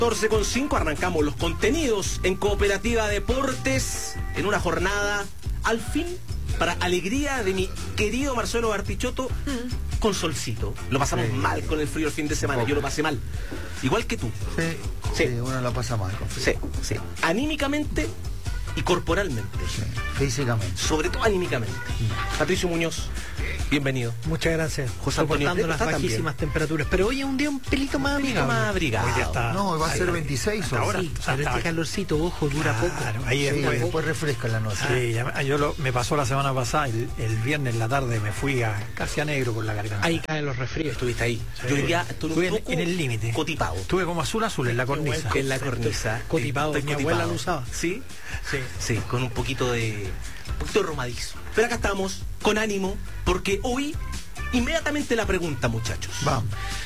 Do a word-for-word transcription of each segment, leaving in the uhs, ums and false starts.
catorce con cinco, arrancamos los contenidos en Cooperativa Deportes en una jornada, al fin, para alegría de mi querido Marcelo Bartichotto, mm. con solcito. Lo pasamos sí. mal con el frío el fin de semana, yo lo pasé mal. Igual que tú. Sí, sí. sí uno lo pasa mal con frío. Sí, sí. Anímicamente y corporalmente. Sí, físicamente. Sobre todo anímicamente. Mm. Patricio Muñoz, bienvenido. Muchas gracias. José Antonio soportando las bajísimas también. temperaturas. Pero hoy es un día un pelito más amigable. más abrigado. Hoy está, no, va a ser veintiséis ahora. Sí, pero este calorcito, ojo, dura claro, poco. Ahí sí, después, después refresca en la noche. Sí, ya, yo lo, me pasó la semana pasada, el, el viernes en la tarde me fui a, casi a negro con la garganta. Ahí caen los resfríos. Estuviste ahí. Sí. Yo ya estuve un poco en el límite. Cotipado. Estuve como azul azul en la cornisa. En la cornisa. Cotipado. Mi abuela lo usaba. ¿Sí? Sí. Sí, con un poquito de... un poquito de romadizo. Pero acá estamos, con ánimo, porque hoy... Inmediatamente la pregunta, muchachos. Vamos.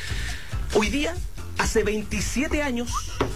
Hoy día, hace veintisiete años,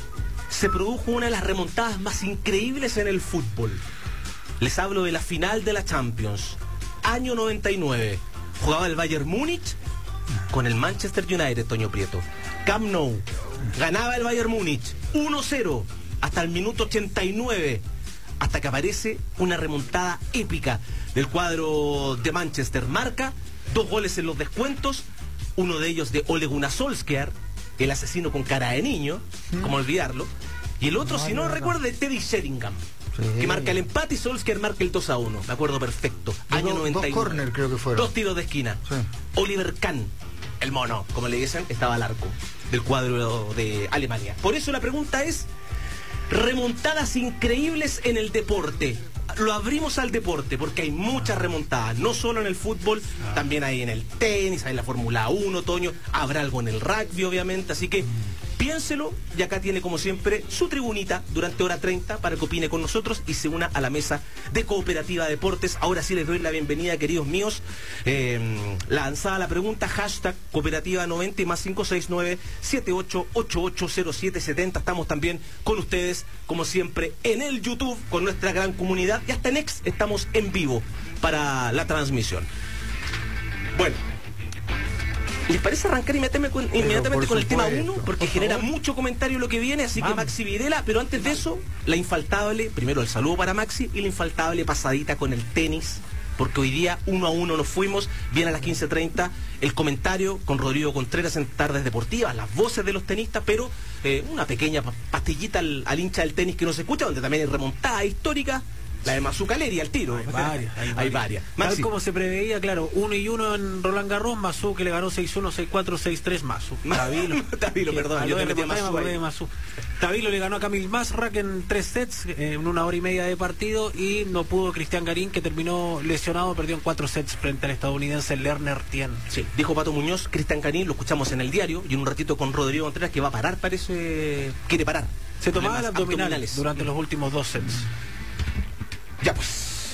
se produjo una de las remontadas más increíbles en el fútbol. Les hablo de la final de la Champions. Año noventa y nueve. Jugaba el Bayern Múnich con el Manchester United, Toño Prieto. Camp Nou. Ganaba el Bayern Múnich uno cero hasta el minuto ochenta y nueve. Hasta que aparece una remontada épica del cuadro de Manchester. Marca dos goles en los descuentos, uno de ellos de Ole Gunnar Solskjaer, el asesino con cara de niño, mm. como olvidarlo, y el otro, no, si no, no recuerdo, de Teddy Sheringham, sí. que marca el empate y Solskjaer marca el dos a uno, me acuerdo perfecto, de año dos, noventa y nueve. Dos corner creo que fueron. Dos tiros de esquina. Sí. Oliver Kahn, el mono, como le dicen, estaba al arco del cuadro de Alemania. Por eso la pregunta es, remontadas increíbles en el deporte. Lo abrimos al deporte porque hay muchas remontadas, no solo en el fútbol, también hay en el tenis, hay en la Fórmula uno, Toño, habrá algo en el rugby, obviamente, así que piénselo, y acá tiene como siempre su tribunita durante hora treinta para que opine con nosotros y se una a la mesa de Cooperativa Deportes. Ahora sí les doy la bienvenida, queridos míos. Eh, lanzada la pregunta, hashtag Cooperativa noventa y más cinco seis nueve siete ocho ocho ocho cero siete siete cero. Estamos también con ustedes, como siempre, en el YouTube, con nuestra gran comunidad, y hasta en X estamos en vivo para la transmisión. Bueno, ¿les parece arrancar inmediatamente con, inmediatamente con el tema uno? Porque genera mucho comentario lo que viene, así Vamos. que Maxi Videla, pero antes de eso, la infaltable, primero el saludo para Maxi y la infaltable pasadita con el tenis, porque hoy día uno a uno nos fuimos, viene a las quince treinta el comentario con Rodrigo Contreras en Tardes Deportivas, las voces de los tenistas, pero eh, una pequeña pastillita al, al hincha del tenis que no se escucha, donde también hay remontada histórica. La de Mazucaleri al tiro. Hay varias. Hay, hay varias. Tal como se preveía, claro, uno y uno en Roland Garros, Mazú que le ganó seis uno, seis cuatro, seis tres, Mazú. Tabilo. Tabilo, perdón, yo te metí a Mazú. Tabilo le ganó a Camil Masrak en tres sets, eh, en una hora y media de partido, y no pudo Cristian Garín, que terminó lesionado, perdió en cuatro sets frente al estadounidense Lerner Tien. Sí, dijo Pato Muñoz, Cristian Garín, lo escuchamos en el diario, y en un ratito con Rodrigo Contreras, que va a parar, parece, quiere parar. Se tomaba las abdominales, abdominales durante los últimos dos sets. Ya pues,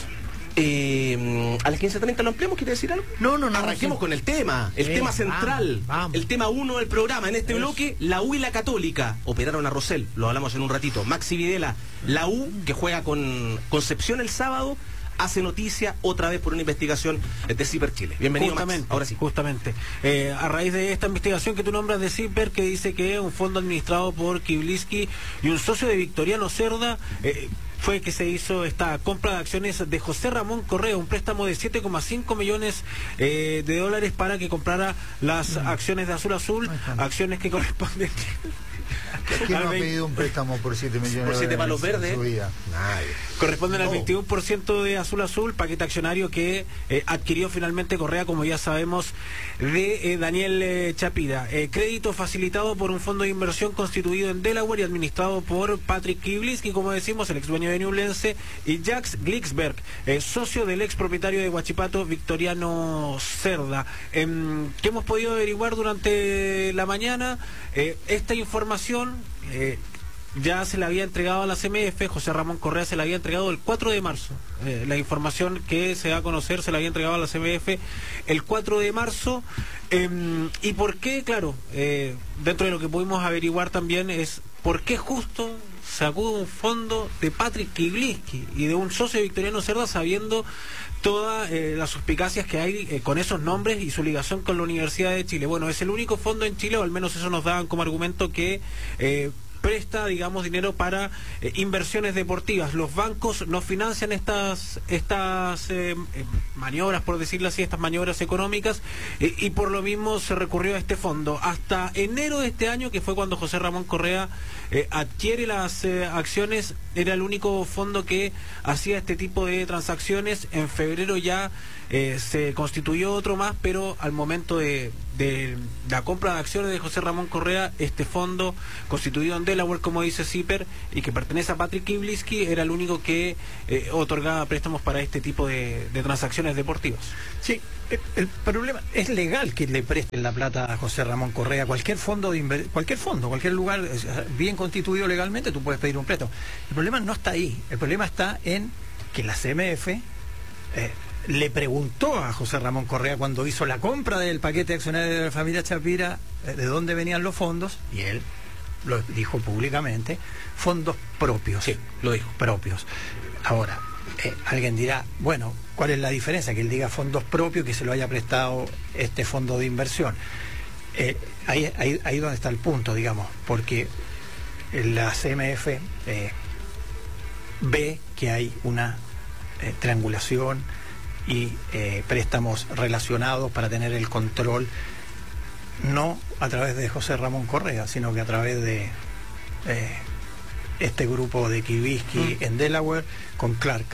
eh, a las quince treinta lo ampliamos, ¿quiere decir algo? No, no, no. Arranquemos sí. con el tema, el eh, tema central, vamos, vamos. el tema uno del programa. En este Eso. bloque, la U y la Católica operaron a Rosell, lo hablamos en un ratito. Maxi Videla, la U, que juega con Concepción el sábado, hace noticia otra vez por una investigación de Ciper Chile. Bienvenido, justamente, Max. Ahora sí. Justamente. Eh, a raíz de esta investigación que tú nombras de Ciper, que dice que un fondo administrado por Kibliski y un socio de Victoriano Cerda, eh, fue que se hizo esta compra de acciones de José Ramón Correa, un préstamo de siete coma cinco millones eh, de dólares para que comprara las mm. acciones de Azul Azul, acciones que corresponden... ¿Quién no ha pedido un préstamo por siete millones por siete palos verdes? Nadie. Corresponden no. al veintiuno por ciento de Azul Azul, paquete accionario que eh, adquirió finalmente Correa, como ya sabemos, de eh, Daniel eh, Chapida. Eh, crédito facilitado por un fondo de inversión constituido en Delaware y administrado por Patrick Kibliski, como decimos, el ex dueño de Ñublense, y Jacques Glicksberg, eh, socio del ex propietario de Huachipato, Victoriano Cerda. Eh, ¿Qué hemos podido averiguar durante la mañana? Eh, esta información eh, ya se la había entregado a la C M F, José Ramón Correa se la había entregado el cuatro de marzo. Eh, la información que se va a conocer se la había entregado a la C M F el cuatro de marzo. Eh, ¿Y por qué? Claro, eh, dentro de lo que pudimos averiguar también es por qué justo sacó un fondo de Patrick Kibliski y de un socio de Victoriano Cerda, sabiendo todas eh, las suspicacias que hay eh, con esos nombres y su ligación con la Universidad de Chile. Bueno, es el único fondo en Chile, o al menos eso nos daban como argumento, que eh, presta, digamos, dinero para eh, inversiones deportivas. Los bancos no financian estas estas eh, maniobras, por decirlo así, estas maniobras económicas, eh, y por lo mismo se recurrió a este fondo. Hasta enero de este año, que fue cuando José Ramón Correa eh, adquiere las eh, acciones, era el único fondo que hacía este tipo de transacciones. En febrero ya eh, se constituyó otro más, pero al momento de, de la compra de acciones de José Ramón Correa, este fondo constituido en Delaware, como dice Zipper, y que pertenece a Patrick Kiblisky, era el único que eh, otorgaba préstamos para este tipo de, de transacciones deportivas. Sí, el, el problema es legal que le presten la plata a José Ramón Correa. Cualquier fondo, de inver... cualquier fondo, cualquier lugar bien constituido legalmente, tú puedes pedir un préstamo. El problema no está ahí. El problema está en que la C M F eh, le preguntó a José Ramón Correa cuando hizo la compra del paquete accionario de la familia Chapira eh, de dónde venían los fondos, y él lo dijo públicamente: fondos propios. Sí, lo dijo. Propios. Ahora, eh, alguien dirá, bueno, ¿cuál es la diferencia? Que él diga fondos propios, que se lo haya prestado este fondo de inversión. Eh, ahí, ahí, ahí donde está el punto, digamos, porque la C M F eh, ve que hay una eh, triangulación y eh, préstamos relacionados para tener el control, no a través de José Ramón Correa, sino que a través de eh, este grupo de Kiblisky mm. en Delaware con Clark,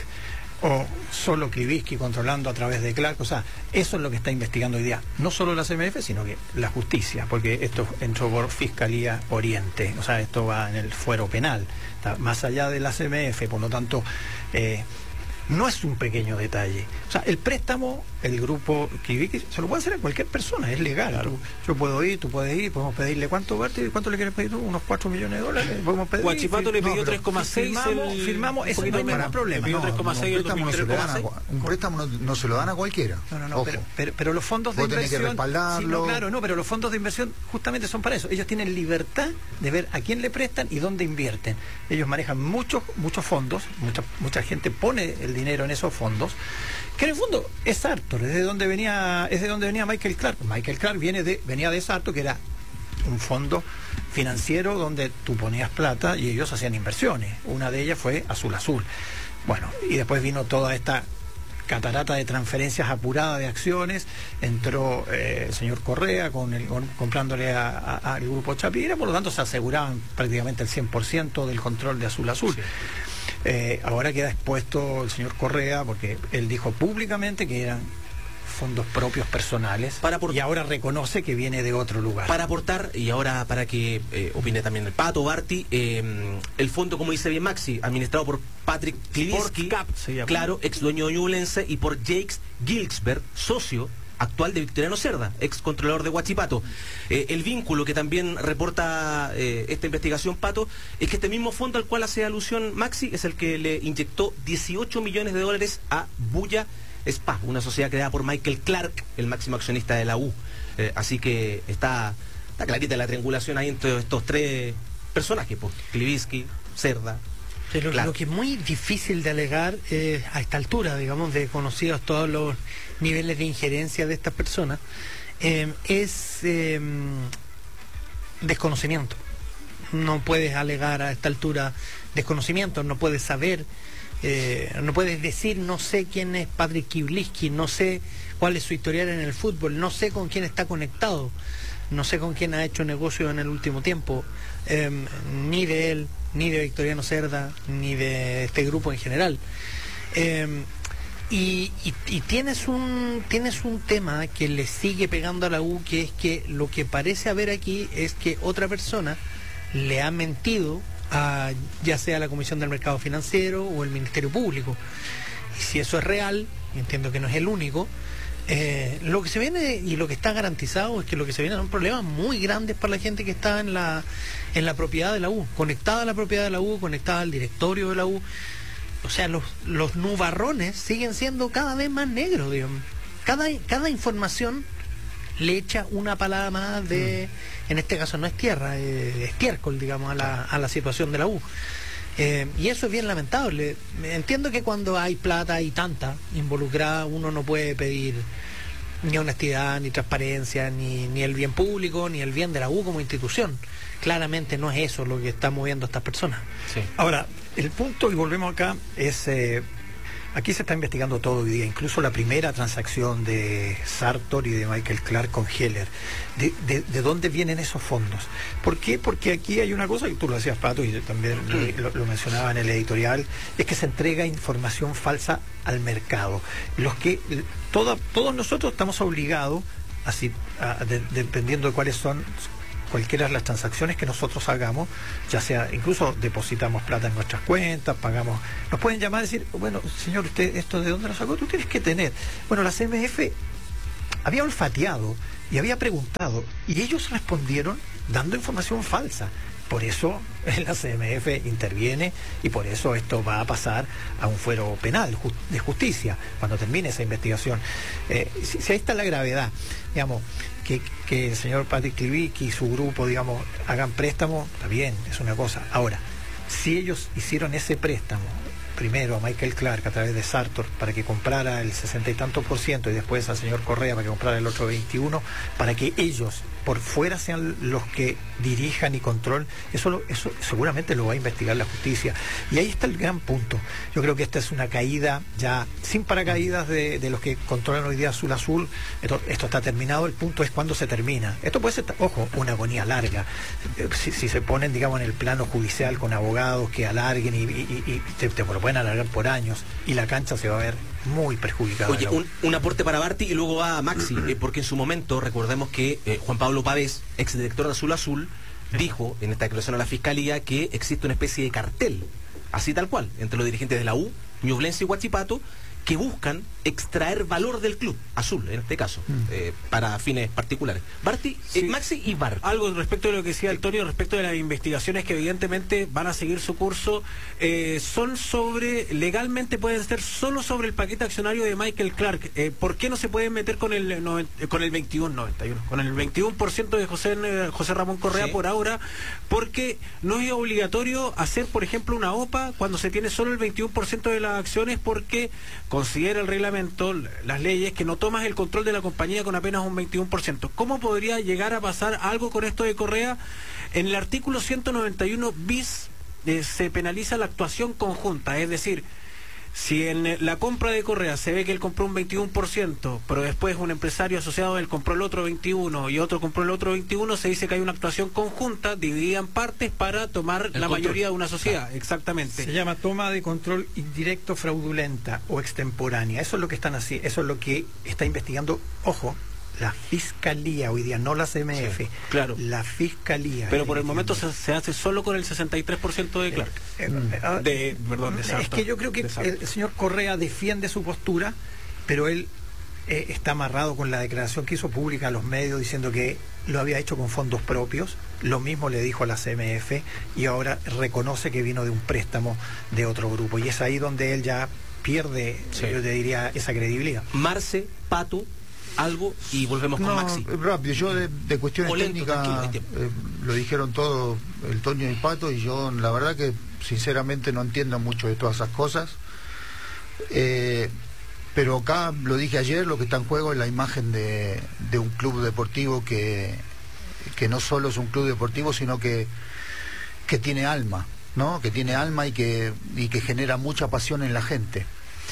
o solo Kiblisky controlando a través de Clark. O sea, eso es lo que está investigando hoy día, no solo la C M F, sino que la justicia, porque esto entró por Fiscalía Oriente, o sea, esto va en el fuero penal, está más allá de la C M F, por lo tanto eh, no es un pequeño detalle. O sea, el préstamo, el grupo Kiblisky se lo puede hacer a cualquier persona, es legal. Claro. Tú, yo puedo ir, tú puedes ir, podemos pedirle cuánto, Berti, cuánto le quieres pedir tú, unos cuatro millones de dólares, podemos pedir. Huachipato le pidió no, tres coma seis. Firmamos, el... firmamos ese no hay ningún problema. No, no, un préstamo, no se, lo dan a, un préstamo no, no se lo dan a cualquiera. No, no, no, pero, pero, pero los fondos de Vos inversión. Tenés que respaldarlo. Sí, no, claro, no, pero los fondos de inversión justamente son para eso. Ellos tienen libertad de ver a quién le prestan y dónde invierten. Ellos manejan muchos, muchos fondos, mucha, mucha gente pone el dinero en esos fondos, que en el fondo es Sartor, es de donde venía, es de donde venía Michael Clark. Michael Clark viene de, venía de Sartor, que era un fondo financiero donde tú ponías plata y ellos hacían inversiones. Una de ellas fue Azul Azul. Bueno, y después vino toda esta catarata de transferencias apuradas de acciones. Entró eh, el señor Correa con el, con, comprándole al grupo Chapira, por lo tanto se aseguraban prácticamente el cien por ciento del control de Azul Azul. Sí. Eh, ahora queda expuesto el señor Correa porque él dijo públicamente que eran fondos propios personales para por... y ahora reconoce que viene de otro lugar. Para aportar, y ahora para que eh, opine también el Pato Barty, eh, el fondo, como dice bien Maxi, administrado por Patrick Kiblisky, claro, ex dueño de Ñublense, y por Jakes Gilsberg, socio actual de Victoriano Cerda, ex controlador de Huachipato. Eh, el vínculo que también reporta eh, esta investigación, Pato, es que este mismo fondo al cual hace alusión Maxi es el que le inyectó dieciocho millones de dólares a Bulla Spa, una sociedad creada por Michael Clark, el máximo accionista de la U. Eh, así que está, está clarita la triangulación ahí entre estos tres personajes, pues, Kiblisky, Cerda. Lo, claro. Lo que es muy difícil de alegar eh, a esta altura, digamos, de conocidos todos los niveles de injerencia de estas personas, eh, es eh, desconocimiento. No puedes alegar a esta altura desconocimiento, no puedes saber, eh, no puedes decir no sé quién es Patrick Kiblisky, no sé cuál es su historial en el fútbol, no sé con quién está conectado, no sé con quién ha hecho negocio en el último tiempo, eh, ni de él, ni de Victoriano Cerda, ni de este grupo en general. Eh, y, y, y tienes un tienes un tema que le sigue pegando a la U, que es que lo que parece haber aquí es que otra persona le ha mentido a ya sea la Comisión del Mercado Financiero o el Ministerio Público. Y si eso es real, entiendo que no es el único, Eh, lo que se viene y lo que está garantizado es que lo que se viene son problemas muy grandes para la gente que está en la en la propiedad de la U, conectada a la propiedad de la U, conectada al directorio de la U. O sea, los, los nubarrones siguen siendo cada vez más negros, digamos. Cada, cada información le echa una palada más de, mm. en este caso no es tierra, es estiércol, digamos, a la, a la situación de la U. Eh, y eso es bien lamentable. Entiendo que cuando hay plata y tanta involucrada, uno no puede pedir ni honestidad, ni transparencia, ni, ni el bien público, ni el bien de la U como institución. Claramente no es eso lo que está moviendo a estas personas. Sí. Ahora, el punto, y volvemos acá, es... Eh, aquí se está investigando todo hoy día, incluso la primera transacción de Sartor y de Michael Clark con Heller. ¿De, de, de dónde vienen esos fondos? ¿Por qué? Porque aquí hay una cosa, que tú lo decías, Pato, y yo también lo, lo mencionaba en el editorial, es que se entrega información falsa al mercado. Los que toda, todos nosotros estamos obligados, así, a, de, dependiendo de cuáles son cualquiera de las transacciones que nosotros hagamos, ya sea, incluso depositamos plata en nuestras cuentas, pagamos, nos pueden llamar y decir, bueno, señor, usted, ¿esto de dónde lo sacó? Tú tienes que tener. Bueno, la C M F había olfateado y había preguntado, y ellos respondieron dando información falsa. Por eso la C M F interviene y por eso esto va a pasar a un fuero penal de justicia cuando termine esa investigación. Eh, si, si ahí está la gravedad, digamos, que, que el señor Patrick Klivicki y su grupo, digamos, hagan préstamo, está bien, es una cosa. Ahora, si ellos hicieron ese préstamo primero a Michael Clark a través de Sartor para que comprara el sesenta y tanto por ciento y después al señor Correa para que comprara el otro veintiuno, para que ellos por fuera sean los que dirijan y controlen, eso, lo, eso seguramente lo va a investigar la justicia. Y ahí está el gran punto. Yo creo que esta es una caída ya sin paracaídas de, de los que controlan hoy día Azul Azul. Esto, esto está terminado, el punto es cuándo se termina. Esto puede ser, ojo, una agonía larga. Si, si se ponen, digamos, en el plano judicial con abogados que alarguen y, y, y te, te lo pueden alargar por años y la cancha se va a ver muy perjudicada. Oye, un, un aporte para Barty y luego va a Maxi, eh, porque en su momento recordemos que eh, Juan Pablo Pavés, exdirector de Azul Azul, dijo en esta declaración a la Fiscalía que existe una especie de cartel, así tal cual, entre los dirigentes de la U, Ñublense y Huachipato, que buscan extraer valor del club, Azul en este caso, mm. eh, para fines particulares. Barty, sí. eh, Maxi y Barty. Algo respecto de lo que decía Antonio, respecto de las investigaciones que evidentemente van a seguir su curso, eh, son sobre, legalmente pueden ser solo sobre el paquete accionario de Michael Clark. Eh, ¿Por qué no se pueden meter con el noventa, con el veintiuno, noventa y uno, con el veintiuno por ciento de José, José Ramón Correa, sí, por ahora? Porque no es obligatorio hacer, por ejemplo, una O P A cuando se tiene solo el veintiuno por ciento de las acciones, porque considera el reglamento, las leyes, que no tomas el control de la compañía con apenas un veintiuno por ciento. ¿Cómo podría llegar a pasar algo con esto de Correa? En el artículo ciento noventa y uno bis eh, se penaliza la actuación conjunta, es decir, si en la compra de Correa se ve que él compró un veintiuno por ciento, pero después un empresario asociado a él compró el otro veintiuno por ciento y otro compró el otro veintiuno por ciento, se dice que hay una actuación conjunta, dividida en partes para tomar el la control. Mayoría de una sociedad. Claro. Exactamente. Se llama toma de control indirecto fraudulenta o extemporánea. Eso es lo que están así, eso es lo que está investigando, ojo, la Fiscalía hoy día, no la C M F. Sí, claro. La Fiscalía. Pero por el momento se, se hace solo con el sesenta y tres por ciento de Clark. Eh, eh, de, perdón, de Sartor. Es que yo creo que el, el señor Correa defiende su postura, pero él eh, está amarrado con la declaración que hizo pública a los medios diciendo que lo había hecho con fondos propios. Lo mismo le dijo a la C M F y ahora reconoce que vino de un préstamo de otro grupo. Y es ahí donde él ya pierde, sí, yo te diría, esa credibilidad. Marce, Pato, algo y volvemos con no, Maxi. Rápido, yo de, de cuestiones lento, técnicas eh, lo dijeron todo el Toño y Pato, y yo la verdad que sinceramente no entiendo mucho de todas esas cosas, eh, pero acá lo dije ayer, lo que está en juego es la imagen de, de un club deportivo que, que no solo es un club deportivo, sino que, que tiene alma, ¿no? Que tiene alma y que, y que genera mucha pasión en la gente.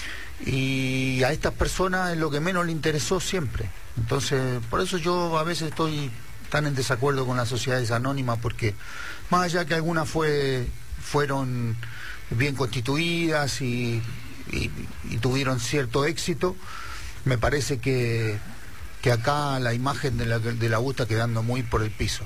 Y a estas personas es lo que menos le interesó siempre. Entonces, por eso yo a veces estoy tan en desacuerdo con las sociedades anónimas, porque más allá que algunas fue, fueron bien constituidas y, y, y tuvieron cierto éxito, me parece que, que acá la imagen de la, de la U está quedando muy por el piso.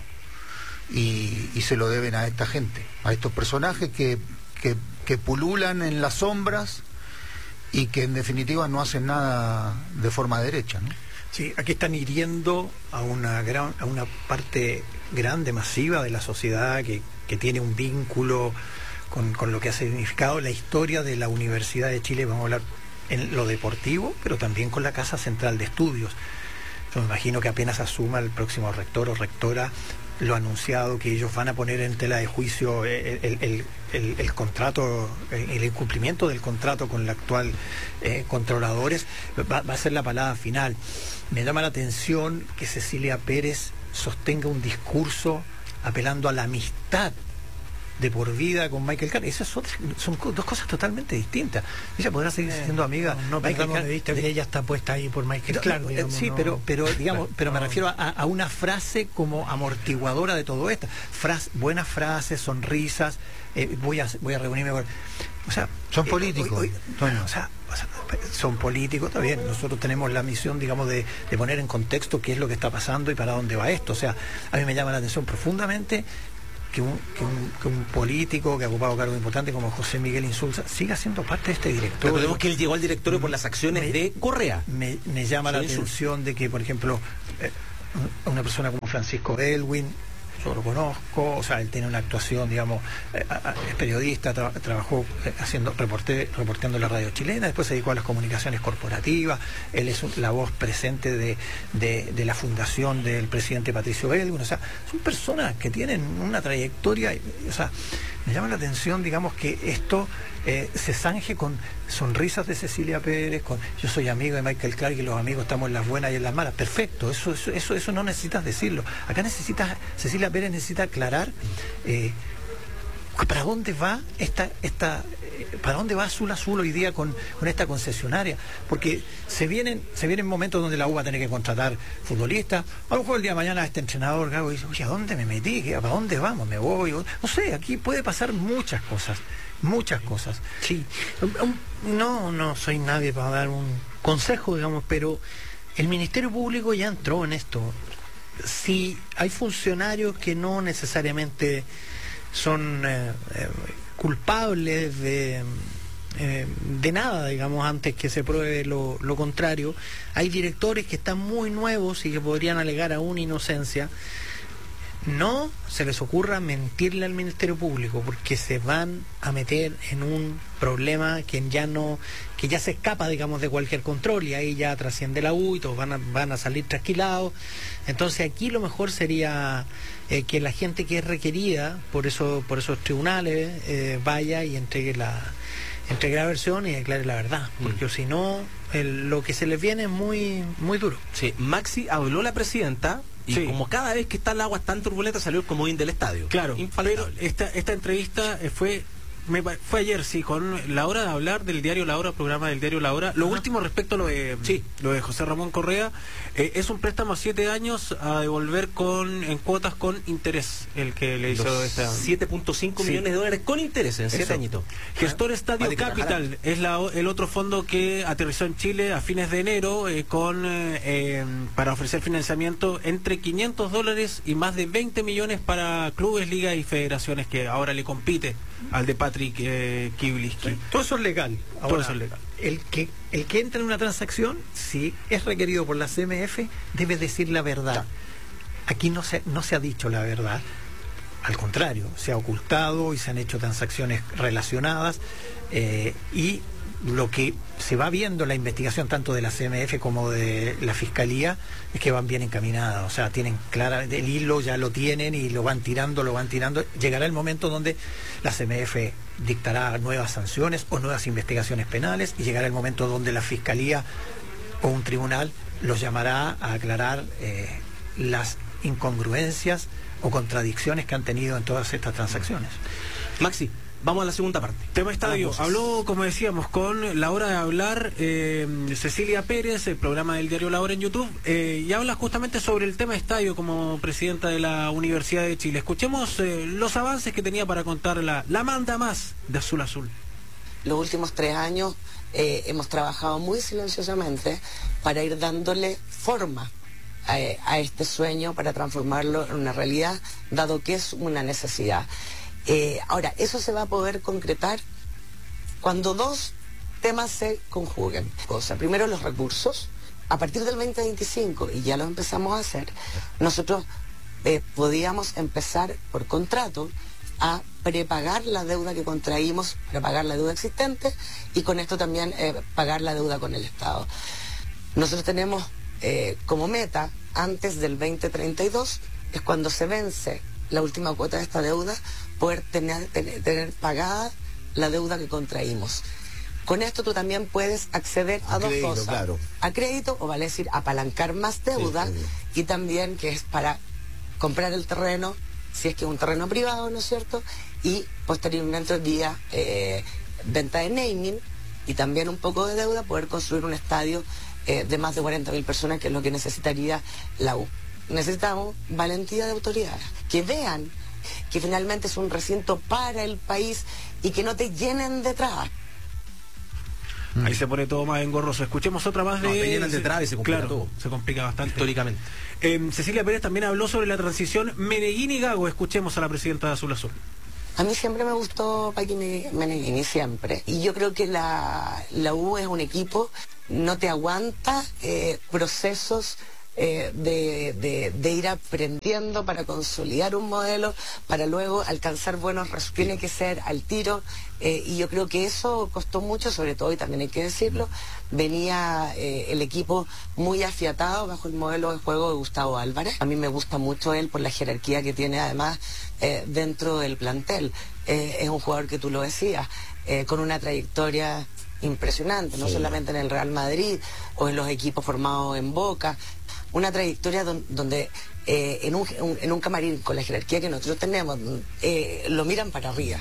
Y, y se lo deben a esta gente, a estos personajes que, que, que pululan en las sombras y que en definitiva no hacen nada de forma derecha, ¿no? Sí, aquí están hiriendo a una gran, a una parte grande, masiva de la sociedad que, que tiene un vínculo con, con lo que ha significado la historia de la Universidad de Chile. Vamos a hablar en lo deportivo, pero también con la Casa Central de Estudios. Yo me imagino que apenas asuma el próximo rector o rectora, lo anunciado, que ellos van a poner en tela de juicio el, el, el, el, el contrato, el incumplimiento del contrato con el actual eh, controladores, va, va a ser la palabra final. Me llama la atención que Cecilia Pérez sostenga un discurso apelando a la amistad de por vida con Michael Carrick. Esas son, son dos cosas totalmente distintas. Ella podrá seguir siendo amiga. No, no Michael Carrick, de vista que ella está puesta ahí por Michael Clark. Claro, sí, no, pero, pero digamos, pero no. me refiero a, a una frase como amortiguadora de todo esto. Fras, buenas frases, sonrisas. Eh, voy a voy a reunirme con. O sea, son eh, políticos. Hoy, hoy, o sea, o sea, son políticos, está bien. Nosotros tenemos la misión, digamos, de, de poner en contexto qué es lo que está pasando y para dónde va esto. O sea, a mí me llama la atención profundamente Que un, que, un, que un político que ha ocupado cargos importantes como José Miguel Insulza siga siendo parte de este directorio. Recordemos que él llegó al directorio por las acciones me, de Correa. Me, me llama la atención de que, por ejemplo, eh, una persona como Francisco Elwin, yo lo conozco, o sea, él tiene una actuación, digamos, eh, es periodista, tra trabajó eh, haciendo reporte, reporteando en la radio chilena, después se dedicó a las comunicaciones corporativas, él es un, la voz presente de, de, de la fundación del presidente Patricio Elwin, o sea, son personas que tienen una trayectoria, o sea, me llama la atención, digamos, que esto eh, se zanje con sonrisas de Cecilia Pérez, con yo soy amigo de Michael Clark y los amigos estamos en las buenas y en las malas. Perfecto, eso eso eso, eso no necesitas decirlo. Acá necesitas, Cecilia Pérez necesita aclarar eh, para dónde va esta esta eh, para dónde va Azul Azul hoy día con, con esta concesionaria, porque se vienen se vienen momentos donde la U va a tener que contratar futbolistas. A lo mejor el día de mañana este entrenador Gago dice, oye, ¿a dónde me metí? ¿Para dónde vamos? ¿Me voy? No sé, aquí puede pasar muchas cosas. Muchas cosas. Sí. No, no soy nadie para dar un consejo, digamos, pero el Ministerio Público ya entró en esto. Si hay funcionarios que no necesariamente son eh, eh, culpables de, eh, de nada, digamos, antes que se pruebe lo, lo contrario, hay directores que están muy nuevos y que podrían alegar aún inocencia. No se les ocurra mentirle al Ministerio Público, porque se van a meter en un problema que ya no, que ya se escapa, digamos, de cualquier control, y ahí ya trasciende la U y todos van a, van a salir trasquilados. Entonces aquí lo mejor sería eh, que la gente que es requerida por eso, por esos tribunales eh, vaya y entregue la, entregue la versión y declare la verdad, porque mm. si no, el, lo que se les viene es muy, muy duro. Sí, Maxi, habló la presidenta. Y sí. como cada vez que está el agua tan turbulenta, salió el comodín del estadio. Claro, pero esta, esta entrevista fue me, fue ayer, sí, con la hora de hablar del diario La Hora, programa del diario La Hora. Lo Ajá. último respecto a lo de, sí. lo de José Ramón Correa, eh, es un préstamo a siete años a devolver con en cuotas con interés, el que le hizo esta... siete punto cinco sí. millones de dólares con interés en siete añitos. Gestor Estadio vale Capital es la, el otro fondo que aterrizó en Chile a fines de enero eh, con eh, eh, para ofrecer financiamiento entre quinientos dólares y más de veinte millones para clubes, ligas y federaciones, que ahora le compite al de Patrick eh, Kivliski. Sí, todo eso es legal. Ahora, todo eso es legal. El que, el que entra en una transacción, si es requerido por la C M F, debe decir la verdad. Aquí no se, no se ha dicho la verdad. Al contrario, se ha ocultado y se han hecho transacciones relacionadas eh, y lo que se va viendo en la investigación tanto de la C M F como de la Fiscalía es que van bien encaminadas, o sea, tienen claramente el hilo, ya lo tienen y lo van tirando, lo van tirando. Llegará el momento donde la C M F dictará nuevas sanciones o nuevas investigaciones penales, y llegará el momento donde la Fiscalía o un tribunal los llamará a aclarar eh, las incongruencias o contradicciones que han tenido en todas estas transacciones. Maxi, vamos a la segunda parte. Tema estadio. Habló, como decíamos, con La Hora de Hablar, eh, Cecilia Pérez, el programa del diario La Hora en YouTube, eh, y habla justamente sobre el tema estadio como presidenta de la Universidad de Chile. Escuchemos eh, los avances que tenía para contar la, la manda más de Azul Azul. Los últimos tres años eh, hemos trabajado muy silenciosamente para ir dándole forma a, a este sueño, para transformarlo en una realidad, dado que es una necesidad. Eh, ahora, eso se va a poder concretar cuando dos temas se conjuguen. Cosa, primero, los recursos. A partir del veinte veinticinco, y ya lo empezamos a hacer, nosotros eh, podíamos empezar por contrato a prepagar la deuda que contraímos, prepagar la deuda existente, y con esto también eh, pagar la deuda con el Estado. Nosotros tenemos eh, como meta, antes del veinte treinta y dos, es cuando se vence la última cuota de esta deuda, poder tener, tener, tener pagada la deuda que contraímos. Con esto tú también puedes acceder a, a dos crédito, cosas. Claro. A crédito, o vale decir, apalancar más deuda, sí, sí. Y también que es para comprar el terreno, si es que es un terreno privado, ¿no es cierto? Y posteriormente vía eh, venta de naming y también un poco de deuda, poder construir un estadio eh, de más de cuarenta mil personas, que es lo que necesitaría la U. Necesitamos valentía de autoridades, que vean que finalmente es un recinto para el país y que no te llenen de trabas. Ahí se pone todo más engorroso. Escuchemos otra más de... No, te llenan de trabas y se complica claro, todo. Se complica bastante. Históricamente. Eh, Cecilia Pérez también habló sobre la transición Meneghini Gago. Escuchemos a la presidenta de Azul Azul. A mí siempre me gustó Paqui Meneghini, siempre. Y yo creo que la, la U es un equipo, no te aguanta eh, procesos eh, de, de, de ir aprendiendo para consolidar un modelo, para luego alcanzar buenos resultados. Tiene que ser al tiro. Eh, y yo creo que eso costó mucho, sobre todo, y también hay que decirlo, venía eh, el equipo muy afiatado bajo el modelo de juego de Gustavo Álvarez. A mí me gusta mucho él por la jerarquía que tiene además eh, dentro del plantel. Eh, es un jugador que tú lo decías, eh, con una trayectoria impresionante, no sí. solamente en el Real Madrid o en los equipos formados en Boca, una trayectoria don, donde eh, en, un, un, en un camarín con la jerarquía que nosotros tenemos, eh, lo miran para arriba.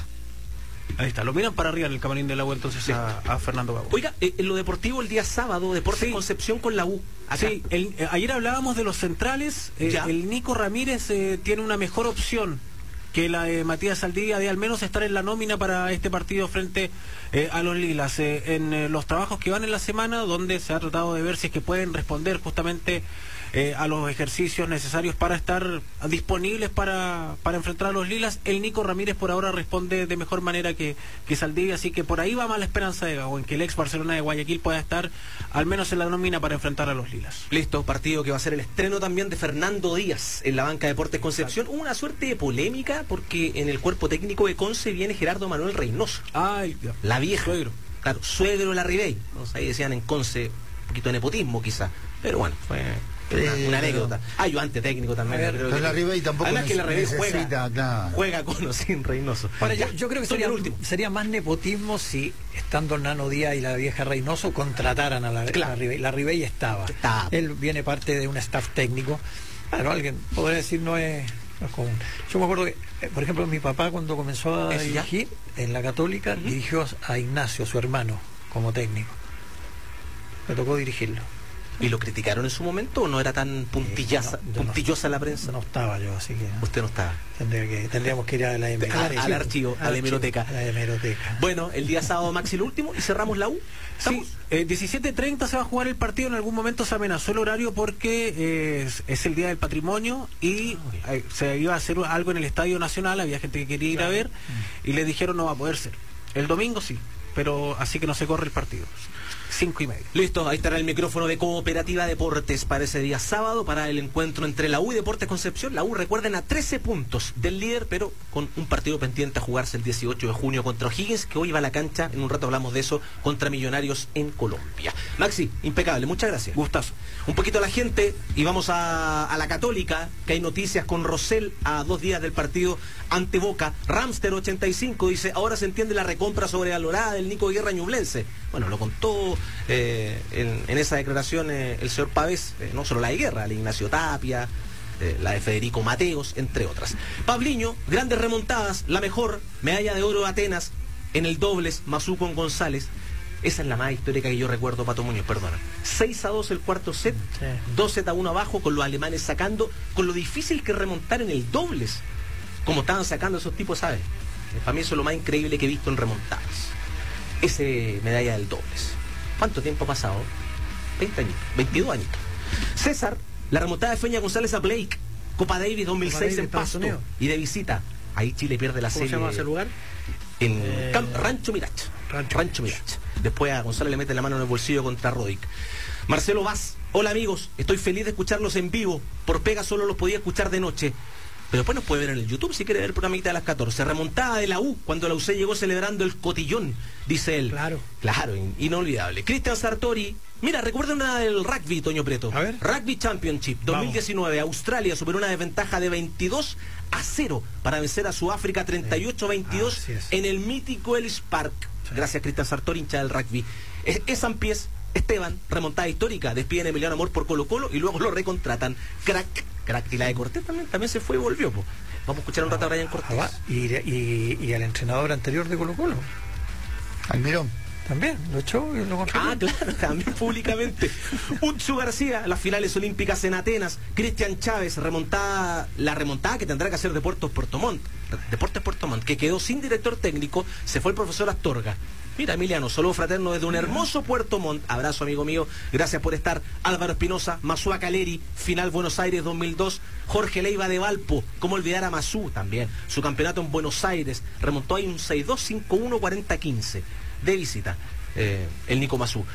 Ahí está, lo miran para arriba en el camarín de la U entonces sí. a, a Fernando Gago. Oiga, eh, en lo deportivo el día sábado, Deportes sí. Concepción con la U. Acá. Sí, el, eh, ayer hablábamos de los centrales, eh, el Nico Ramírez eh, tiene una mejor opción que la de Matías Saldivia de al menos estar en la nómina para este partido frente eh, a los Lilas. Eh, en eh, los trabajos que van en la semana, donde se ha tratado de ver si es que pueden responder justamente eh, a los ejercicios necesarios para estar disponibles para, para enfrentar a los Lilas, el Nico Ramírez por ahora responde de mejor manera que, que Saldivia, así que por ahí va más la esperanza de Gago, en que el ex Barcelona de Guayaquil pueda estar al menos en la nómina para enfrentar a los Lilas. Listo, partido que va a ser el estreno también de Fernando Díaz en la banca de Deportes Concepción. Hubo una suerte de polémica porque en el cuerpo técnico de Conce viene Gerardo Manuel Reynoso. Ay, la vieja. Suegro. Claro, suegro de la Ribey. ¿No? Ahí decían en Conce un poquito de nepotismo quizá, pero bueno, fue una, una anécdota. Ayudante técnico también. Ver, pero la Ribey tampoco además que la Ribey juega, claro. juega con o sin Reynoso. Ahora, yo, yo creo que sería, sería más nepotismo si, estando Nano Díaz y la vieja Reynoso, contrataran a la, claro. la Ribey. La Ribey estaba. Está. Él viene parte de un staff técnico. Claro, alguien podría decir no es, no es común. Yo me acuerdo que, por ejemplo, mi papá cuando comenzó a dirigir en la Católica, uh-huh. dirigió a Ignacio, su hermano, como técnico. Me tocó dirigirlo. ¿Y lo criticaron en su momento o no era tan puntillosa, no, puntillosa no, la prensa? No estaba yo, así que... Usted no estaba. Tendría que, tendríamos que ir a la hemeroteca. Al archivo, a la hemeroteca. A la hemeroteca. Bueno, el día sábado, Maxi, el último, y cerramos la U. Sí, eh, diecisiete treinta se va a jugar el partido. En algún momento se amenazó el horario porque eh, es, es el Día del Patrimonio y eh, se iba a hacer algo en el Estadio Nacional. Había gente que quería ir claro. a ver y le dijeron no va a poder ser. El domingo sí, pero así que no se corre el partido. Cinco y medio. Listo, ahí estará el micrófono de Cooperativa Deportes para ese día sábado, para el encuentro entre la U y Deportes Concepción. La U, recuerden, a trece puntos del líder, pero con un partido pendiente a jugarse el dieciocho de junio contra O'Higgins, que hoy va a la cancha, en un rato hablamos de eso, contra Millonarios en Colombia. Maxi, impecable, muchas gracias. Gustazo. Un poquito a la gente y vamos a, a la Católica, que hay noticias con Rosell a dos días del partido ante Boca. Ramster ochenta y cinco dice, ahora se entiende la recompra sobrevalorada del Nico Guerra Ñublense. Bueno, lo contó eh, en, en esa declaración eh, el señor Pavés, eh, no solo la de Guerra, la de Ignacio Tapia, eh, la de Federico Mateos, entre otras. Pabliño, grandes remontadas, la mejor, medalla de oro de Atenas, en el dobles, Mazú con González. Esa es la más histórica que yo recuerdo, Pato Muñoz, perdona. seis a dos el cuarto set, sí. dos a uno abajo, con los alemanes sacando, con lo difícil que remontar en el dobles, como estaban sacando esos tipos, ¿sabes? Para mí eso es lo más increíble que he visto en remontadas. Ese medalla del dobles. ¿Cuánto tiempo ha pasado? veinte años, veintidós años. César, la remontada de Feña González a Blake, Copa Davis dos mil seis en Pasto, y de visita. Ahí Chile pierde la serie. ¿Cómo se llama ese lugar? En eh... Camp Rancho Mirach. Rancho, Rancho Mirach. Después a González le mete la mano en el bolsillo contra Rodic. Marcelo Vaz, hola amigos, estoy feliz de escucharlos en vivo. Por pega solo los podía escuchar de noche. Pero después nos puede ver en el YouTube si quiere ver el programita de las catorce. Remontada de la U, cuando la U C llegó celebrando el cotillón, dice él. Claro. Claro, in inolvidable. Cristian Sartori. Mira, recuerda una del rugby, Toño Prieto. A ver. Rugby Championship dos mil diecinueve. Vamos. Australia superó una desventaja de veintidós a cero para vencer a Sudáfrica treinta y ocho a veintidós sí. en el mítico Ellis Park. Sí. Gracias, Cristian Sartori, hincha del rugby. Es, es Ampiés, Esteban, remontada histórica. Despiden a Emiliano Amor por Colo Colo y luego lo recontratan. Crack, crack. Y la de Cortés también, también se fue y volvió. Po. Vamos a escuchar un rato a Brian Cortés. Ah, y, y, y al entrenador anterior de Colo Colo. Almirón. También, lo echó y lo compró. Ah, claro, también públicamente. Utsu García, las finales olímpicas en Atenas. Cristian Chávez, remontada, la remontada que tendrá que hacer Deportes Puerto Montt. Deportes Puerto Montt, que quedó sin director técnico, se fue el profesor Astorga. Mira, Emiliano, saludo fraterno desde un hermoso Puerto Montt. Abrazo, amigo mío. Gracias por estar. Álvaro Espinosa, Masúa Caleri, final Buenos Aires dos mil dos. Jorge Leiva de Valpo. ¿Cómo olvidar a Masú también? Su campeonato en Buenos Aires. Remontó ahí un seis dos, cinco uno, cuarenta quince. De visita, eh, el Nico Masú.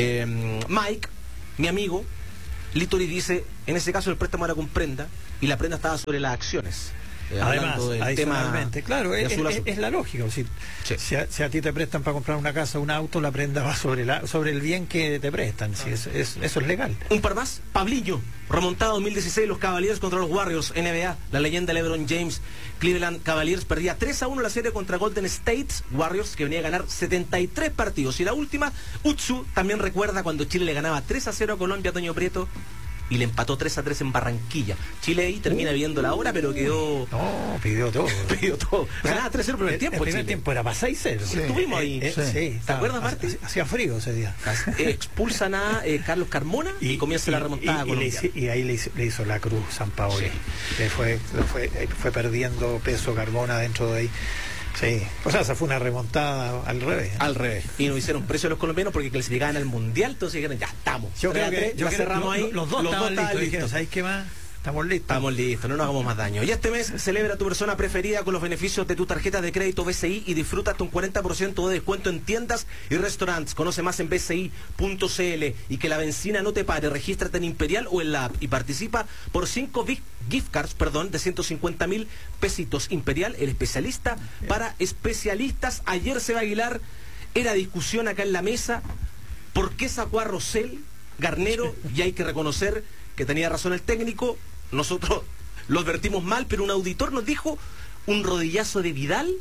Eh, Mike, mi amigo, Litori dice, en ese caso el préstamo era con prenda y la prenda estaba sobre las acciones. Eh, Además, del adicionalmente, tema claro, es, azul, es, azul. es la lógica. Si, Sí. si, a, si a ti te prestan para comprar una casa o un auto, la prenda va sobre la sobre el bien que te prestan. Si es, es, eso es legal. Un par más, Pablillo, remontado dos mil dieciséis, los Cavaliers contra los Warriors, N B A, la leyenda LeBron James. Cleveland Cavaliers perdía tres a uno la serie contra Golden State Warriors, que venía a ganar setenta y tres partidos. Y la última, Utsu también recuerda cuando Chile le ganaba tres a cero a Colombia, Toño Prieto, y le empató tres a tres en Barranquilla. Chile ahí termina viendo la hora, pero quedó... No, pidió todo. pidió todo. Ganaba tres a cero el primer el, tiempo, el primer Chile. tiempo era para seis cero. Sí. Estuvimos ahí. Eh, Sí. sí, ¿Te acuerdas, Martín? Hacía frío ese día. Eh, expulsan a eh, Carlos Carmona y, comienza y, la remontada y, y, le colombiana. hice- y ahí le hizo, le hizo la cruz San Paoli. Sí. Le fue, le fue, fue perdiendo peso Carbona dentro de ahí. Sí, o sea, esa fue una remontada al revés. Al revés. Y nos hicieron precio a los colombianos porque clasificaban al mundial, entonces dijeron, ya estamos. Yo creo Tres a que, tres, yo la creo- cerramos lo- ahí. lo- los dos estaban listos. estaban Dijeron, ¿sabéis qué más? Estamos listos. Estamos listos, no nos hagamos más daño. Y este mes celebra tu persona preferida con los beneficios de tu tarjeta de crédito B C I y disfruta hasta un cuarenta por ciento de descuento en tiendas y restaurantes. Conoce más en b c i punto c l y que la benzina no te pare. Regístrate en Imperial o en la app y participa por cinco gift cards, perdón, de ciento cincuenta mil pesitos. Imperial, el especialista para especialistas. Ayer Seba Aguilar era discusión acá en la mesa. ¿Por qué sacó a Rosell, Garnero? Y hay que reconocer que tenía razón el técnico. Nosotros lo advertimos mal, pero un auditor nos dijo un rodillazo de Vidal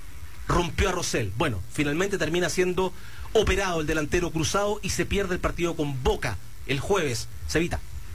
rompió a Rosell. Bueno, finalmente termina siendo operado el delantero cruzado y se pierde el partido con Boca el jueves. Cevita.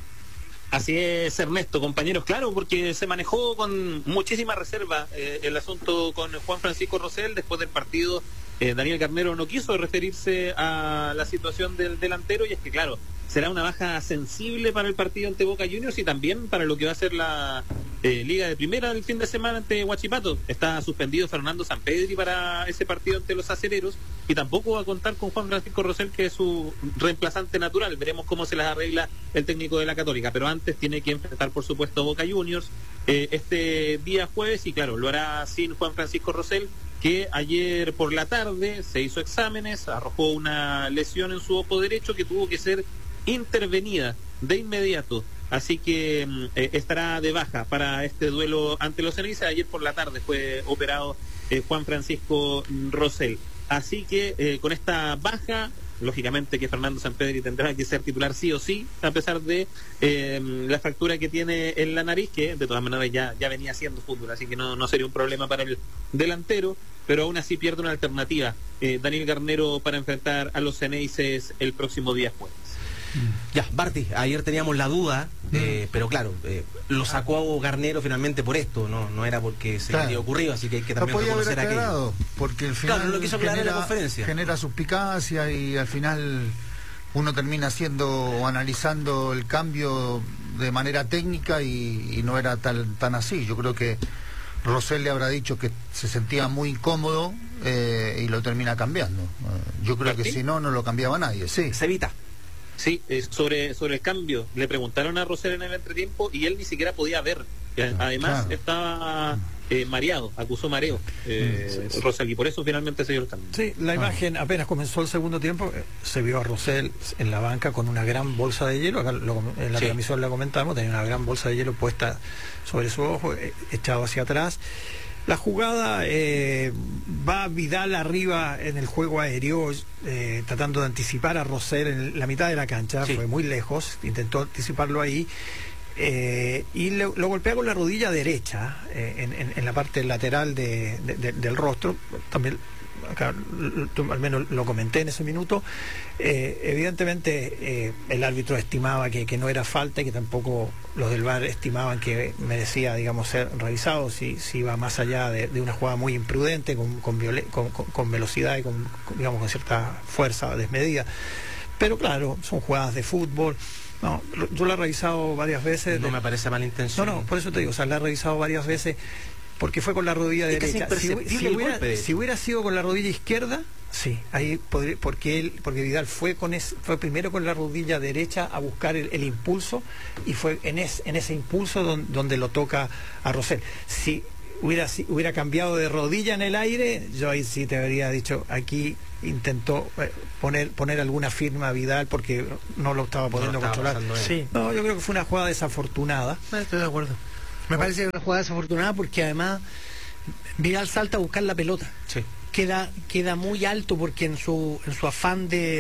Así es, Ernesto, compañeros, claro, porque se manejó con muchísima reserva eh, el asunto con Juan Francisco Rosell. Después del partido, eh, Daniel Garnero no quiso referirse a la situación del delantero, y es que, claro, será una baja sensible para el partido ante Boca Juniors y también para lo que va a ser la eh, Liga de Primera el fin de semana ante Huachipato. Está suspendido Fernando Sampedri para ese partido ante los Acereros y tampoco va a contar con Juan Francisco Rosell, que es su reemplazante natural. Veremos cómo se las arregla el técnico de la Católica, pero antes tiene que enfrentar, por supuesto, Boca Juniors eh, este día jueves, y claro, lo hará sin Juan Francisco Rosell, que ayer por la tarde se hizo exámenes, arrojó una lesión en su ojo derecho que tuvo que ser intervenida de inmediato, así que eh, estará de baja para este duelo ante los Ceneices. Ayer por la tarde fue operado eh, Juan Francisco Rosell, así que eh, con esta baja, lógicamente que Fernando Sampedri tendrá que ser titular sí o sí, a pesar de eh, la fractura que tiene en la nariz, que de todas maneras ya, ya venía haciendo fútbol, así que no, no sería un problema para el delantero, pero aún así pierde una alternativa eh, Daniel Garnero para enfrentar a los Ceneices el próximo día jueves. Ya, Barty, ayer teníamos la duda, eh, pero claro, eh, lo sacó Garnero finalmente por esto, no no era porque se Claro. le había ocurrido, así que hay que Lo también podía haber reconocer aquello. aclarado, porque el final Claro, lo quiso aclarar en la conferencia. genera suspicacia y al final uno termina haciendo o analizando el cambio de manera técnica y, y no era tan, tan así. Yo creo que Rosell le habrá dicho que se sentía muy incómodo eh, y lo termina cambiando. Eh, yo creo que ¿Martín? si no, no lo cambiaba nadie, sí. Cevita. Sí, eh, sobre, sobre el cambio, le preguntaron a Rosell en el entretiempo y él ni siquiera podía ver. Eh, Además, claro. estaba eh, mareado, acusó mareo eh, sí, sí. Rosell, y por eso finalmente se dio el cambio. Sí, la imagen, ah. apenas comenzó el segundo tiempo, eh, se vio a Rosell en la banca con una gran bolsa de hielo, acá lo, en la sí. transmisión la comentamos, tenía una gran bolsa de hielo puesta sobre su ojo, eh, echado hacia atrás. La jugada, eh, va Vidal arriba en el juego aéreo, eh, tratando de anticipar a Rosell en la mitad de la cancha, sí. fue muy lejos, intentó anticiparlo ahí, eh, y le, lo golpea con la rodilla derecha, eh, en, en, en la parte lateral de, de, de, del rostro, también acá al menos lo comenté en ese minuto. Eh, evidentemente eh, el árbitro estimaba que, que no era falta y que tampoco los del V A R estimaban que merecía, digamos, ser revisado si, si iba más allá de, de una jugada muy imprudente, con, con, con, con, con velocidad y con, con, digamos, con cierta fuerza desmedida. Pero claro, son jugadas de fútbol. No, yo la he revisado varias veces. No de... me parece mala intención. No, no, por eso te digo, o sea, la he revisado varias veces porque fue con la rodilla es derecha. Si, si, hubiera, si hubiera sido con la rodilla izquierda, sí, ahí podría, porque él, porque Vidal fue con es, fue primero con la rodilla derecha a buscar el, el impulso, y fue en, es, en ese impulso don, donde lo toca a Rosell. Si hubiera, si hubiera cambiado de rodilla en el aire, yo ahí sí te habría dicho, aquí intentó eh, poner poner alguna firma a Vidal porque no lo estaba pudiendo no controlar. Sí. No, yo creo que fue una jugada desafortunada. Estoy de acuerdo. Me parece una jugada desafortunada porque además Vidal salta a buscar la pelota. Sí. Queda, queda muy alto porque en su, en su afán de,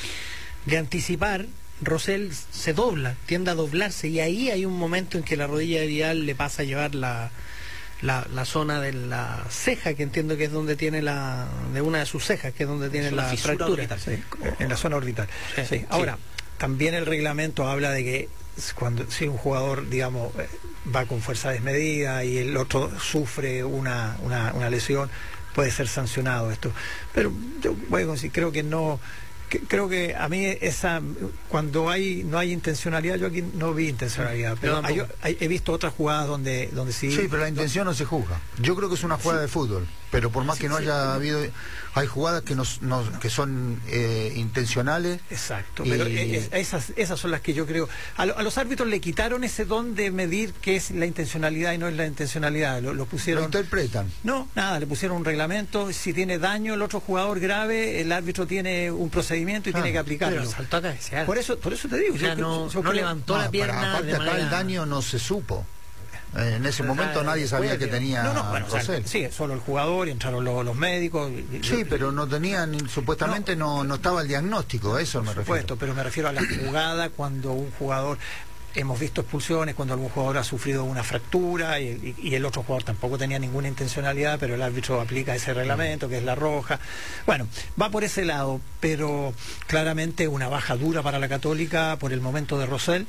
de anticipar, Rosell se dobla, tiende a doblarse, y ahí hay un momento en que la rodilla de Vidal le pasa a llevar la, la, la zona de la ceja, que entiendo que es donde tiene la, de una de sus cejas, que es donde tiene la fractura. Orbital, sí, en la zona orbital. Sí. Sí. Ahora, sí. también el reglamento habla de que cuando si un jugador, digamos, va con fuerza desmedida y el otro sufre una, una, una lesión, puede ser sancionado esto. Pero yo bueno, sí, creo que no, que, creo que a mí esa, cuando hay no hay intencionalidad, yo aquí no vi intencionalidad, pero hay, hay, he visto otras jugadas donde donde sí. Sí, pero la intención no se juzga. Yo creo que es una jugada sí. de fútbol, pero por más sí, que no sí, haya sí. habido, hay jugadas que no, no que son eh, intencionales. Exacto, y... pero es, esas esas son las que yo creo. A, lo, a los árbitros le quitaron ese don de medir qué es la intencionalidad y no es la intencionalidad. Lo, lo pusieron. Lo interpretan. No, nada, le pusieron un reglamento. Si tiene daño el otro jugador grave, el árbitro tiene un procedimiento y ah, tiene que aplicarlo. Pero saltó a cabecear. Por eso, por eso te digo. O sea, yo, no, yo no creo, levantó no, la pierna. Para, aparte, de manera... acá el daño no se supo. En ese momento ah, nadie sabía que tenía no, no, bueno, o sea, sí, solo el jugador, y entraron los, los médicos. Y, sí, y, pero no tenían, supuestamente no, no, no estaba el diagnóstico, a eso me refiero. Por supuesto, pero me refiero a la jugada cuando un jugador, hemos visto expulsiones, cuando algún jugador ha sufrido una fractura y, y, y el otro jugador tampoco tenía ninguna intencionalidad, pero el árbitro aplica ese reglamento, que es la roja. Bueno, va por ese lado, pero claramente una baja dura para la Católica por el momento de Rosell.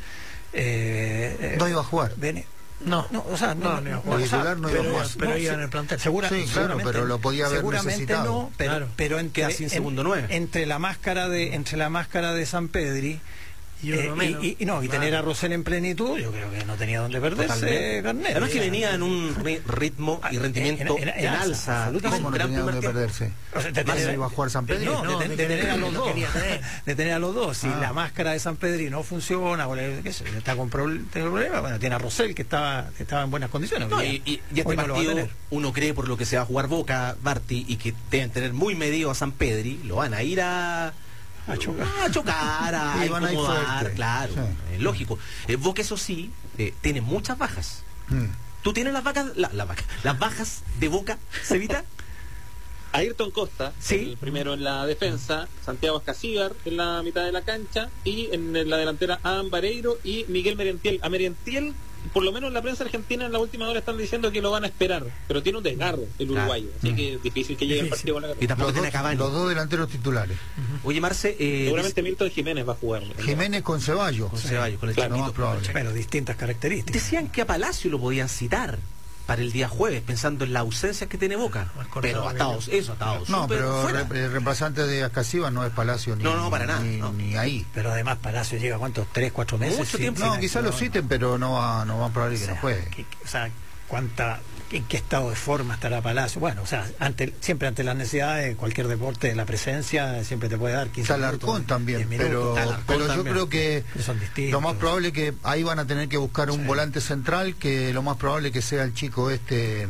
Eh, no iba a jugar. Ven, No, no, o sea, no, no, no, no, el titular no iba a jugar. Pero iba en el plantel. Segura, sí, claro, pero lo podía haber seguramente necesitado. No, pero, claro. pero entre, sin segundo nueve. entre la máscara de entre la máscara de Sampedri y, eh, y, y, y no y claro. tener a Rosell en plenitud, yo creo que no tenía dónde perderse Garnett. Además que venía en un ritmo y rendimiento en, en, en, en alza. ¿Cómo no tenía dónde perderse? O sea, de tener, iba a jugar Sampedri? No, no, de, de, de tener a los dos. De tener a los dos. Si ah. la máscara de Sampedri no funciona, o le, qué sé, está con problema, bueno, tiene a Rosell que estaba, que estaba en buenas condiciones. No, y, y, y este partido, uno cree por lo que se va a jugar Boca, Barty, y que deben tener muy medido a Sampedri, lo van a ir a... a chocar, a chocar, a, a incomodar, claro, sí. Es lógico. Eh, Boca, eso sí, eh, tiene muchas bajas. Mm. ¿Tú tienes las vacas, la, la vaca, las bajas de Boca, Cevita? Ayrton Costa, ¿sí? El primero en la defensa, Santiago Escacíbar en la mitad de la cancha, y en la delantera Adam Vareiro y Miguel Merentiel. A Merentiel, por lo menos en la prensa argentina en la última hora están diciendo que lo van a esperar, pero tiene un desgarro el uruguayo, claro. Así mm. que es difícil que llegue el partido con la y tampoco los, tiene dos, los dos delanteros titulares. Uh-huh. Oye, Marce, eh, seguramente dice... Milton Jiménez va a jugar. Jiménez con Ceballos. Con Ceballos, con el claro, no, probable. Pero distintas características. Decían que a Palacio lo podían citar para el día jueves, pensando en la ausencia que tiene Boca. Pero atados, eso, atados. No, pero re, el reemplazante de Escasiva no es Palacio ni, no, no, para nada, ni, no. ni ahí. Pero además Palacio llega, ¿cuántos? ¿Tres, cuatro meses? Mucho tiempo. No, quizás lo citen, pero no va, no va a probar o que sea, no juegue. Que, o sea, ¿cuánta, ¿en qué estado de forma estará Palacio? Bueno, o sea, ante, siempre ante las necesidades de cualquier deporte, la presencia siempre te puede dar quince minutos. Talarcón también, pero, Talarcón pero yo también. creo que son distintos. Lo más probable que ahí van a tener que buscar un sí. volante central, que lo más probable que sea el chico este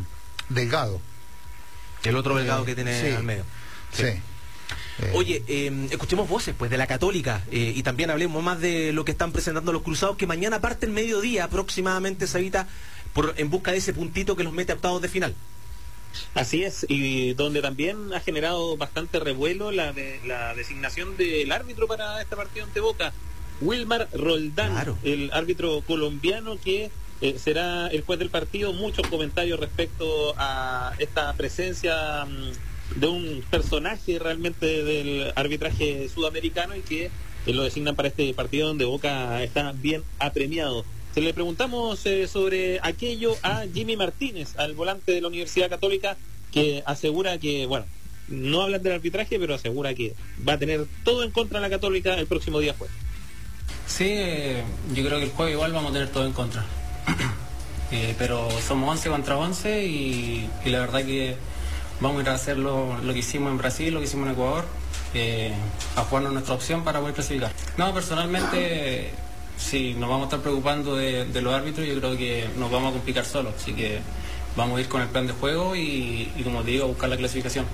Delgado. El otro Delgado que tiene sí, al medio. Sí. sí. Eh. Oye, eh, escuchemos voces pues de la Católica eh, y también hablemos más de lo que están presentando los Cruzados, que mañana parte el mediodía aproximadamente, Sabita, por, en busca de ese puntito que los mete a octavos de final. Así es, y donde también ha generado bastante revuelo la, de, la designación del árbitro para este partido ante Boca, Wilmar Roldán, claro. El árbitro colombiano que eh, será el juez del partido. Muchos comentarios respecto a esta presencia um, de un personaje realmente del arbitraje sudamericano y que eh, lo designan para este partido donde Boca está bien apremiado. Se le preguntamos eh, sobre aquello a Jimmy Martínez, al volante de la Universidad Católica, que asegura que, bueno, no hablan del arbitraje, pero asegura que va a tener todo en contra de la Católica el próximo día jueves. Sí, eh, yo creo que el jueves igual vamos a tener todo en contra. eh, pero somos once contra once y, y la verdad que vamos a ir a hacer lo, lo que hicimos en Brasil, lo que hicimos en Ecuador, eh, a jugarnos nuestra opción para poder clasificar. No, personalmente... Sí, nos vamos a estar preocupando de, de los árbitros. Yo creo que nos vamos a complicar solos, así que vamos a ir con el plan de juego y, y como te digo, a buscar la clasificación.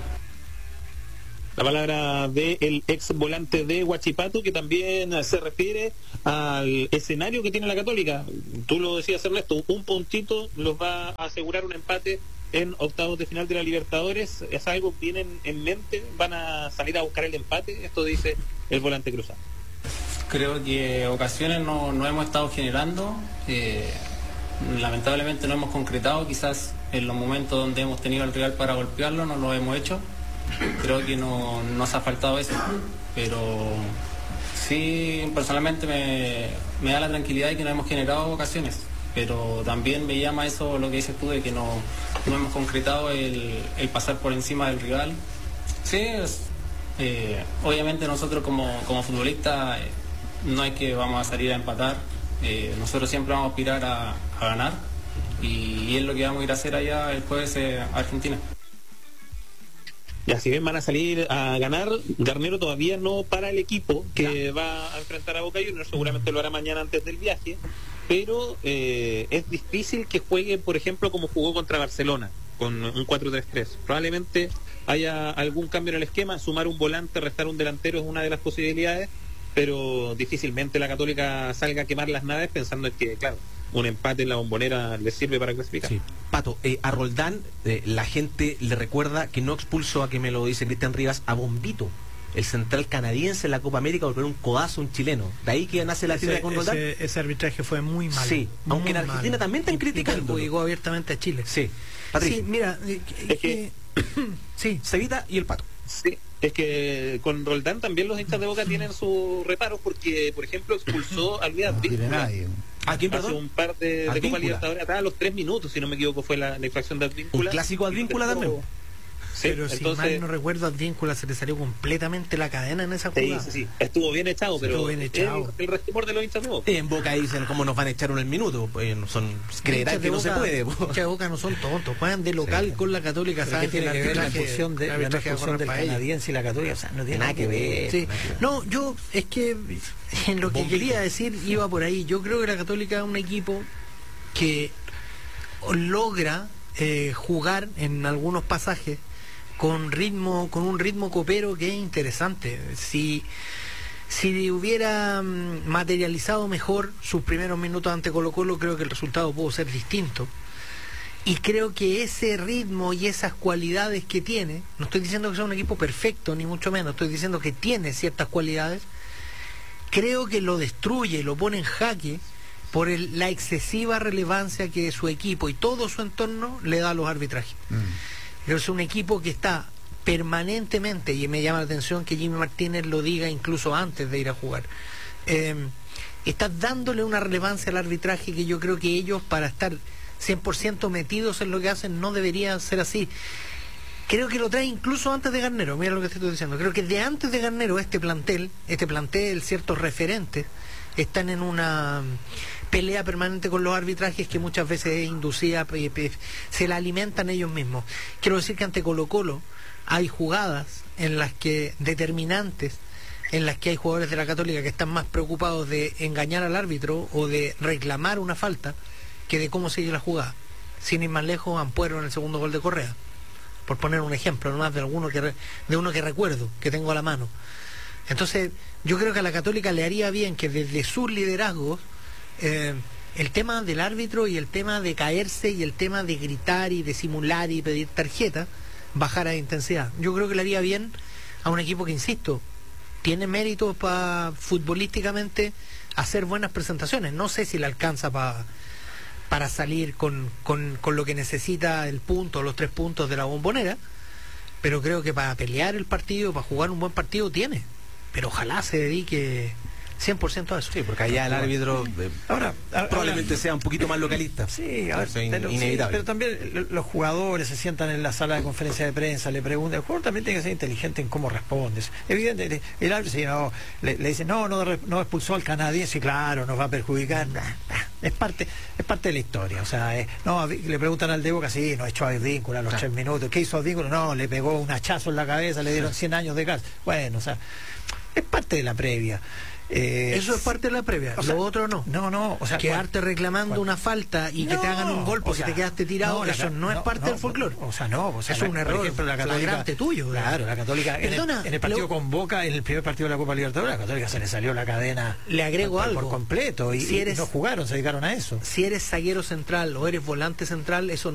La palabra del ex volante de Huachipato, que también se refiere al escenario que tiene la Católica. Tú lo decías, Ernesto, un puntito los va a asegurar un empate en octavos de final de la Libertadores. ¿Es algo que tienen en mente? ¿Van a salir a buscar el empate? Esto dice el volante cruzado. Creo que ocasiones no, no hemos estado generando, eh, lamentablemente no hemos concretado, quizás en los momentos donde hemos tenido al rival para golpearlo no lo hemos hecho. Creo que no nos ha faltado eso, pero sí, personalmente me, me da la tranquilidad de que no hemos generado ocasiones, pero también me llama eso lo que dices tú de que no, no hemos concretado el, el pasar por encima del rival. Sí, es, eh, obviamente nosotros como, como futbolistas eh, no es que vamos a salir a empatar, eh, nosotros siempre vamos a aspirar a, a ganar y, y es lo que vamos a ir a hacer allá el jueves eh, a Argentina. Ya, si bien van a salir a ganar, Garnero todavía no para el equipo que ya va a enfrentar a Boca Juniors, seguramente lo hará mañana antes del viaje, pero eh, es difícil que juegue, por ejemplo, como jugó contra Barcelona, con un cuatro tres tres. Probablemente haya algún cambio en el esquema, sumar un volante, restar un delantero es una de las posibilidades, pero difícilmente la Católica salga a quemar las naves pensando en que, claro, un empate en la Bombonera le sirve para clasificar. Sí. Pato, eh, a Roldán eh, la gente le recuerda que no expulsó, a que me lo dice Cristian Rivas, a Bombito, el central canadiense en la Copa América, por poner un codazo a un chileno. De ahí que nace la tira con Roldán. Ese, ese arbitraje fue muy malo. Sí, muy aunque en Argentina malo. También están criticando. Llegó abiertamente a Chile. Sí. Patricio. Sí, mira, eh, es que sí, Cevita y el Pato. Sí, es que con Roldán también los hinchas de Boca tienen sus reparos porque, por ejemplo, expulsó a Luis Advíncula. ¿A quién, hace perdón? un par de, de Copa Libertadores atrás, a los tres minutos, si no me equivoco, fue la, la infracción de Advíncula. Un clásico Advíncula también. Sí, pero si entonces, mal no recuerdo, Advíncula se le salió completamente la cadena en esa jugada. Sí, sí, sí. Estuvo bien echado, pero estuvo bien echado. El, el resquemor de los hinchas de Boca. En Boca dicen cómo nos van a echar en el minuto. Pues son creerán que no se puede. Los de Boca no son tontos, juegan de local sí. con la Católica. ¿Saben que tiene que ver la expulsión de, la expulsión del canadiense y la Católica? O sea, no tiene nada que ver. Sí. No, yo es que en lo que Bombito. quería decir iba por ahí. Yo creo que la Católica es un equipo que logra eh, jugar en algunos pasajes con ritmo, con un ritmo copero que es interesante. Si, si hubiera materializado mejor sus primeros minutos ante Colo Colo, creo que el resultado pudo ser distinto. Y creo que ese ritmo y esas cualidades que tiene, no estoy diciendo que sea un equipo perfecto, ni mucho menos, estoy diciendo que tiene ciertas cualidades, creo que lo destruye, lo pone en jaque por el, la excesiva relevancia que su equipo y todo su entorno le da a los arbitrajes. Mm. Pero es un equipo que está permanentemente, y me llama la atención que Jimmy Martínez lo diga incluso antes de ir a jugar, eh, está dándole una relevancia al arbitraje que yo creo que ellos, para estar cien por ciento metidos en lo que hacen, no deberían ser así. Creo que lo trae incluso antes de Garnero, mira lo que te estoy diciendo. Creo que de antes de Garnero este plantel, este plantel, ciertos referentes, están en una pelea permanente con los arbitrajes que muchas veces es inducida, se la alimentan ellos mismos. Quiero decir que ante Colo Colo hay jugadas en las que determinantes, en las que hay jugadores de la Católica que están más preocupados de engañar al árbitro o de reclamar una falta que de cómo sigue la jugada. sin ir más lejos, Ampuero en el segundo gol de Correa, por poner un ejemplo nomás de alguno que re, de uno que recuerdo, que tengo a la mano. Entonces yo creo que a la Católica le haría bien que desde sus liderazgos eh, el tema del árbitro y el tema de caerse y el tema de gritar y de simular y pedir tarjeta bajara de intensidad. Yo creo que le haría bien a un equipo que, insisto, tiene méritos para futbolísticamente hacer buenas presentaciones. No sé si le alcanza para para salir con, con, con lo que necesita el punto, los tres puntos de la Bombonera, pero creo que para pelear el partido, para jugar un buen partido, tiene. Pero ojalá se dedique cien por ciento a eso. Sí, porque allá el árbitro eh, ahora, ahora probablemente sea un poquito más localista. Sí, a ver, Eso es pero, inevitable. sí, pero también los jugadores se sientan en la sala de conferencia de prensa, le preguntan. El jugador también tiene que ser inteligente en cómo responde. Evidentemente, el árbitro sí, no, le, le dice, no, no, no expulsó al canadiense, claro, nos va a perjudicar. Nah, nah, es parte es parte de la historia. O sea, eh, no, le preguntan al de Boca, sí, no echó a Advíncula a los tres minutos. ¿Qué hizo Advíncula? No, le pegó un hachazo en la cabeza, le dieron cien años de cárcel. Bueno, o sea, es parte de la previa. Eh, Eso es parte de la previa, o sea, lo otro no. No, no, o sea, quedarte bueno, reclamando bueno, una falta y no, que te hagan un gol porque o sea, te quedaste tirado, no, eso la, no es no, parte no, del folclore. O sea, no, o sea, eso es un error, por ejemplo, la Católica, flagrante tuyo. Claro, la Católica, Perdona, en, el, en el partido lo, con Boca, en el primer partido de la Copa Libertadores, la Católica se le salió la cadena. Le agrego por, algo. Por completo, y, si eres, y no jugaron, se dedicaron a eso. Si eres zaguero central o eres volante central, eso